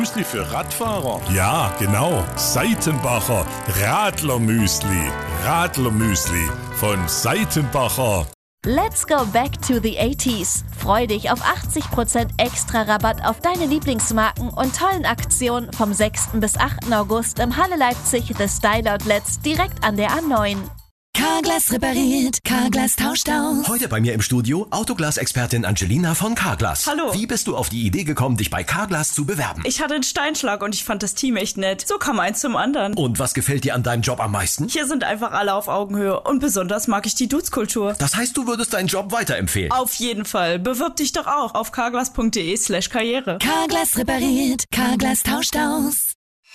Müsli für Radfahrer? Ja, genau. Seitenbacher Radlermüsli. Radlermüsli von Seitenbacher. Let's go back to the 80s. Freu dich auf 80% extra Rabatt auf deine Lieblingsmarken und tollen Aktionen vom 6. bis 8. August im Halle Leipzig The Style Outlets direkt an der A9. Carglass repariert, Carglass tauscht aus. Heute bei mir im Studio Autoglas-Expertin Angelina von Carglass. Hallo. Wie bist du auf die Idee gekommen, dich bei Carglass zu bewerben? Ich hatte einen Steinschlag und ich fand das Team echt nett. So kam eins zum anderen. Und was gefällt dir an deinem Job am meisten? Hier sind einfach alle auf Augenhöhe und besonders mag ich die Dudes-Kultur. Das heißt, du würdest deinen Job weiterempfehlen? Auf jeden Fall. Bewirb dich doch auch auf carglass.de/karriere. Carglass repariert, Carglass tauscht aus.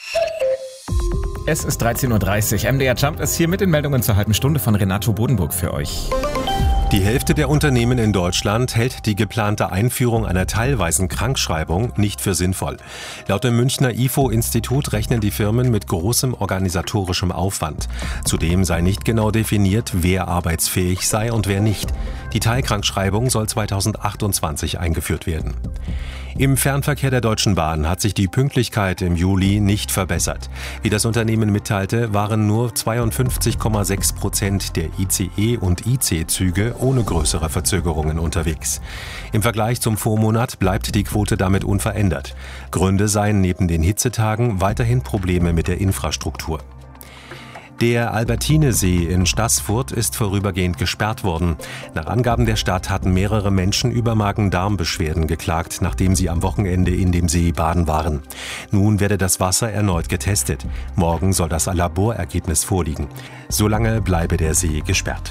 Es ist 13.30 Uhr. MDR Jump ist hier mit den Meldungen zur halben Stunde von Renato Bodenburg für euch. Die Hälfte der Unternehmen in Deutschland hält die geplante Einführung einer teilweisen Krankschreibung nicht für sinnvoll. Laut dem Münchner IFO-Institut rechnen die Firmen mit großem organisatorischem Aufwand. Zudem sei nicht genau definiert, wer arbeitsfähig sei und wer nicht. Die Teilkrankschreibung soll 2028 eingeführt werden. Im Fernverkehr der Deutschen Bahn hat sich die Pünktlichkeit im Juli nicht verbessert. Wie das Unternehmen mitteilte, waren nur 52,6% der ICE- und IC-Züge ohne größere Verzögerungen unterwegs. Im Vergleich zum Vormonat bleibt die Quote damit unverändert. Gründe seien neben den Hitzetagen weiterhin Probleme mit der Infrastruktur. Der Albertinesee in Staßfurt ist vorübergehend gesperrt worden. Nach Angaben der Stadt hatten mehrere Menschen über Magen-Darm-Beschwerden geklagt, nachdem sie am Wochenende in dem See baden waren. Nun werde das Wasser erneut getestet. Morgen soll das Laborergebnis vorliegen. Solange bleibe der See gesperrt.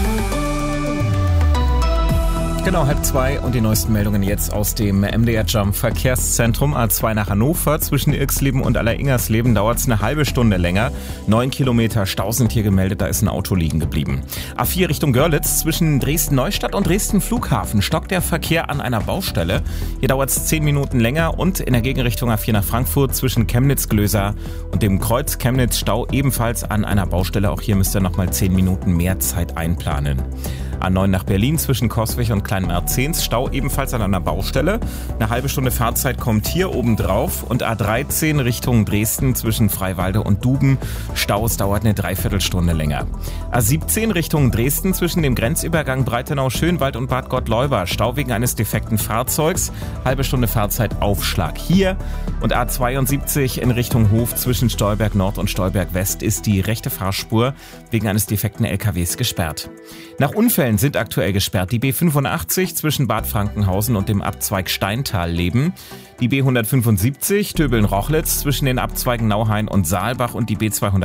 Genau, 1:30 und die neuesten Meldungen jetzt aus dem MDR Jump Verkehrszentrum. A2 nach Hannover. Zwischen Irxleben und Alleringersleben dauert es eine halbe Stunde länger. 9 Kilometer Stau sind hier gemeldet, da ist ein Auto liegen geblieben. A4 Richtung Görlitz. Zwischen Dresden-Neustadt und Dresden-Flughafen stockt der Verkehr an einer Baustelle. Hier dauert es 10 Minuten länger und in der Gegenrichtung A4 nach Frankfurt zwischen Chemnitz-Glöser und dem Kreuz Chemnitz-Stau ebenfalls an einer Baustelle. Auch hier müsst ihr nochmal 10 Minuten mehr Zeit einplanen. A9 nach Berlin zwischen Coswig und Kleinmerzens, Stau ebenfalls an einer Baustelle. Eine halbe Stunde Fahrzeit kommt hier oben drauf. Und A13 Richtung Dresden zwischen Freiwalde und Duben, Staus dauert eine Dreiviertelstunde länger. A17 Richtung Dresden zwischen dem Grenzübergang Breitenau-Schönwald und Bad Gottleuba, Stau wegen eines defekten Fahrzeugs, halbe Stunde Fahrzeit Aufschlag hier. Und A72 in Richtung Hof zwischen Stolberg Nord und Stolberg West ist die rechte Fahrspur wegen eines defekten LKWs gesperrt. Nach Unfällen sind aktuell gesperrt die B85 zwischen Bad Frankenhausen und dem Abzweig Steintal-Leben, die B175 Töbeln-Rochlitz zwischen den Abzweigen Nauhain und Saalbach und die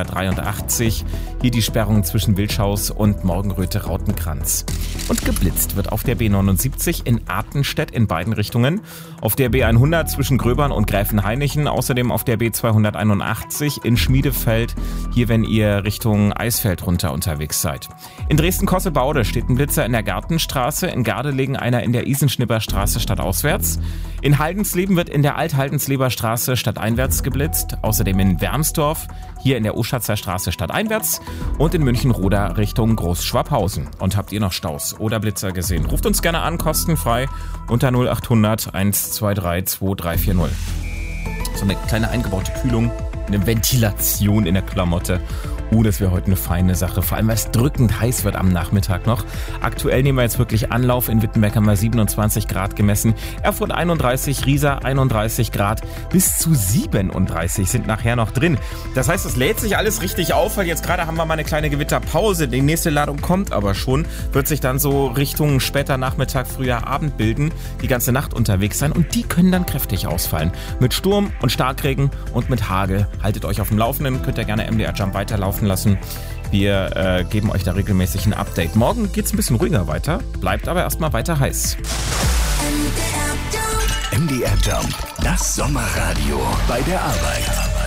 B283, hier die Sperrung zwischen Wilschaus und Morgenröte-Rautenkranz. Und geblitzt wird auf der B79 in Artenstedt in beiden Richtungen, auf der B100 zwischen Gröbern und Gräfenhainichen, außerdem auf der B281 in Schmiedefeld, hier wenn ihr Richtung Eisfeld runter unterwegs seid. In Dresden-Kossebaude steht ein Blitzer in der Gartenstraße, in Gardelegen einer in der Isenschnibberstraße stadtauswärts. In Haldensleben wird in der Alt-Haldensleber Straße stadteinwärts geblitzt, außerdem in Wermsdorf, hier in der Oschatzer Straße stadteinwärts und in München-Roda Richtung Groß-Schwabhausen. Und habt ihr noch Staus oder Blitzer gesehen? Ruft uns gerne an, kostenfrei, unter 0800 123 2340. So eine kleine eingebaute Kühlung, eine Ventilation in der Klamotte. Das wäre heute eine feine Sache, vor allem weil es drückend heiß wird am Nachmittag noch. Aktuell nehmen wir jetzt wirklich Anlauf. In Wittenberg haben wir 27 Grad gemessen. Erfurt 31, Riesa 31 Grad. Bis zu 37 sind nachher noch drin. Das heißt, es lädt sich alles richtig auf, weil jetzt gerade haben wir mal eine kleine Gewitterpause. Die nächste Ladung kommt aber schon. Wird sich dann so Richtung später Nachmittag, früher Abend bilden. Die ganze Nacht unterwegs sein und die können dann kräftig ausfallen. Mit Sturm und Starkregen und mit Hagel. Haltet euch auf dem Laufenden. Könnt ihr gerne MDR Jump weiterlaufen lassen. Wir geben euch da regelmäßig ein Update. Morgen geht's ein bisschen ruhiger weiter, bleibt aber erstmal weiter heiß. MDR Jump, das Sommerradio bei der Arbeit.